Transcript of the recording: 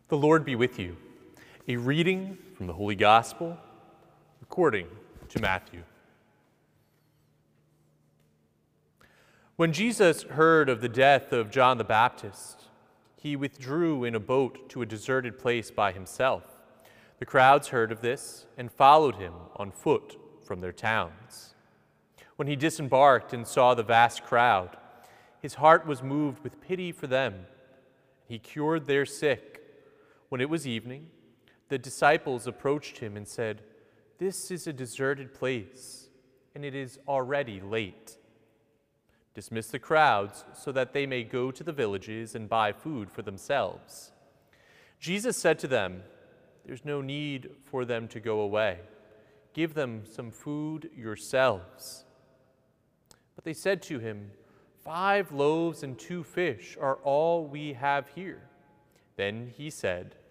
The Lord be with you. A reading from the Holy Gospel according to Matthew. When Jesus heard of the death of John the Baptist, he withdrew in a boat to a deserted place by himself. The crowds heard of this and followed him on foot from their towns. When he disembarked and saw the vast crowd, his heart was moved with pity for them. He cured their sick. When it was evening, the disciples approached him and said, "This is a deserted place, and it is already late. Dismiss the crowds so that they may go to the villages and buy food for themselves." Jesus said to them, "There's no need for them to go away. Give them some food yourselves." But they said to him, "5 loaves and 2 fish are all we have here." Then he said,